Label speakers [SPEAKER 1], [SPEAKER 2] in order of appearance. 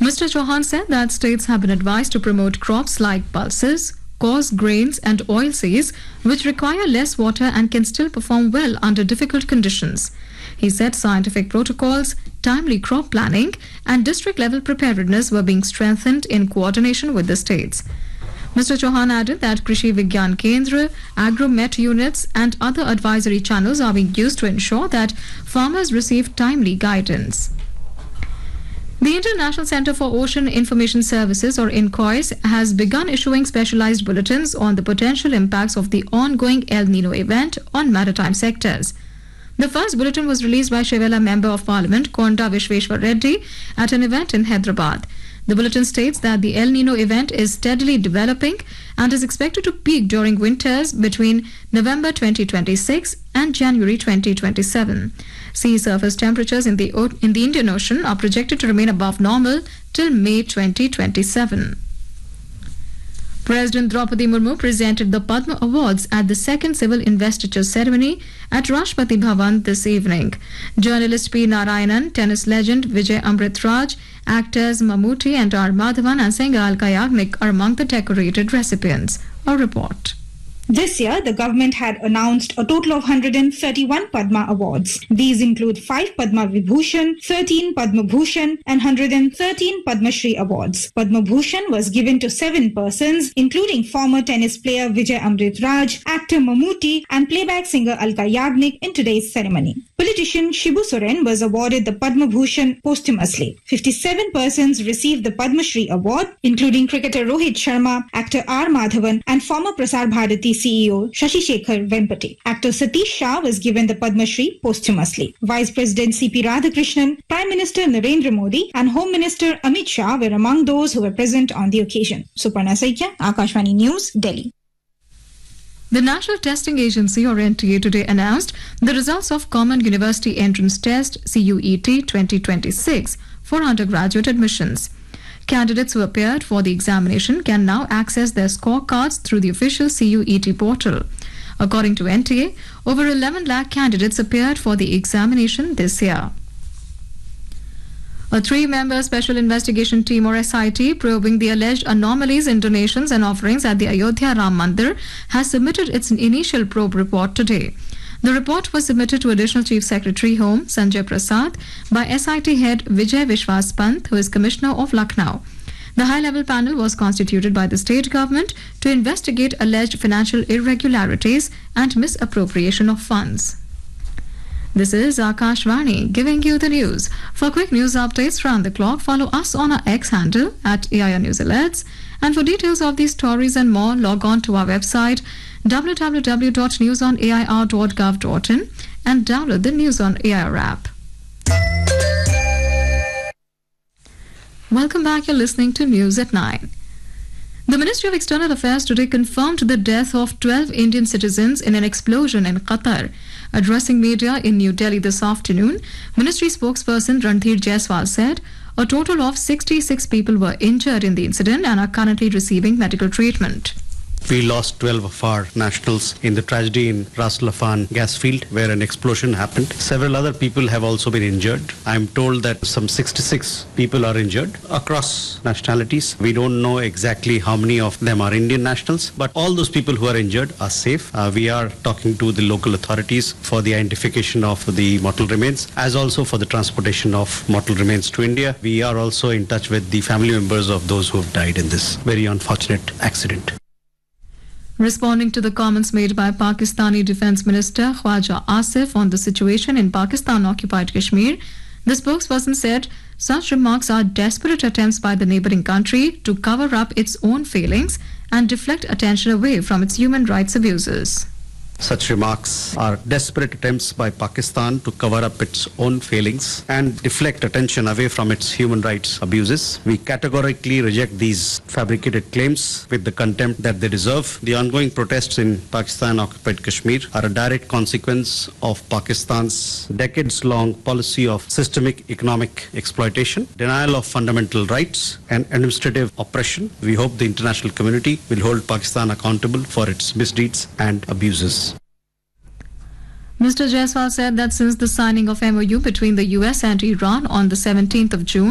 [SPEAKER 1] Mr. Chauhan said that states have been advised to promote crops like pulses, coarse grains and oilseeds, which require less water and can still perform well under difficult conditions. He said scientific protocols, timely crop planning and district-level preparedness were being strengthened in coordination with the states. Mr. Chauhan added that Krishi Vigyan Kendra, Agromet units and other advisory channels are being used to ensure that farmers receive timely guidance. The International Center for Ocean Information Services, or INCOIS, has begun issuing specialized bulletins on the potential impacts of the ongoing El Nino event on maritime sectors. The first bulletin was released by Shivela Member of Parliament Konda Vishweshwar Reddy at an event in Hyderabad. The bulletin states that the El Nino event is steadily developing and is expected to peak during winters between November 2026 and January 2027. Sea surface temperatures in the Indian Ocean are projected to remain above normal till May 2027. President Draupadi Murmu presented the Padma Awards at the second civil investiture ceremony at Rashtrapati Bhavan this evening. Journalist P. Narayanan, tennis legend Vijay Amritraj, actors Mammootty and R. Madhavan and singer Alka Yagnik are among the decorated recipients. A report.
[SPEAKER 2] This year, the government had announced a total of 131 Padma Awards. These include 5 Padma Vibhushan, 13 Padma Bhushan and 113 Padma Shri Awards. Padma Bhushan was given to 7 persons, including former tennis player Vijay Amritraj, actor Mammootty and playback singer Alka Yagnik in today's ceremony. Politician Shibu Soren was awarded the Padma Bhushan posthumously. 57 persons received the Padma Shri Award, including cricketer Rohit Sharma, actor R. Madhavan and former Prasar Bharati CEO Shashi Shekhar Vempati. Actor Satish Shah was given the Padma Shri posthumously. Vice President C.P. Radhakrishnan, Prime Minister Narendra Modi and Home Minister Amit Shah were among those who were present on the occasion. Suparna Saikya, Akashvani News, Delhi.
[SPEAKER 1] The National Testing Agency, or NTA, today announced the results of Common University Entrance Test CUET 2026 for undergraduate admissions. Candidates who appeared for the examination can now access their scorecards through the official CUET portal. According to NTA, over 11 lakh candidates appeared for the examination this year. A 3-member Special Investigation Team, or SIT, probing the alleged anomalies in donations and offerings at the Ayodhya Ram Mandir has submitted its initial probe report today. The report was submitted to Additional Chief Secretary Home Sanjay Prasad by SIT head Vijay Vishwas Pant, who is Commissioner of Lucknow. The high-level panel was constituted by the state government to investigate alleged financial irregularities and misappropriation of funds. This is Akashvani giving you the news. For quick news updates round the clock, follow us on our X handle at AIR News Alerts. And for details of these stories and more, log on to our website www.newsonair.gov.in and download the News on AIR app. Welcome back. You're listening to News at 9. The Ministry of External Affairs today confirmed the death of 12 Indian citizens in an explosion in Qatar. Addressing media in New Delhi this afternoon, Ministry spokesperson Randhir Jaiswal said a total of 66 people were injured in the incident and are currently receiving medical treatment.
[SPEAKER 3] We lost 12 of our nationals in the tragedy in Ras Laffan gas field where an explosion happened. Several other people have also been injured. I'm told that some 66 people are injured across nationalities. We don't know exactly how many of them are Indian nationals, but all those people who are injured are safe. We are talking to the local authorities for the identification of the mortal remains, as also for the transportation of mortal remains to India. We are also in touch with the family members of those who have died in this very unfortunate accident.
[SPEAKER 1] Responding to the comments made by Pakistani Defence Minister Khwaja Asif on the situation in Pakistan-occupied Kashmir, the spokesperson said such remarks are desperate attempts by the neighbouring country to cover up its own failings and deflect attention away from its human rights abuses.
[SPEAKER 3] Such remarks are desperate attempts by Pakistan to cover up its own failings and deflect attention away from its human rights abuses. We categorically reject these fabricated claims with the contempt that they deserve. The ongoing protests in Pakistan-occupied Kashmir are a direct consequence of Pakistan's decades-long policy of systemic economic exploitation, denial of fundamental rights, and administrative oppression. We hope the international community will hold Pakistan accountable for its misdeeds and abuses.
[SPEAKER 1] Mr. Jaiswal said that since the signing of MOU between the US and Iran on the 17th of June,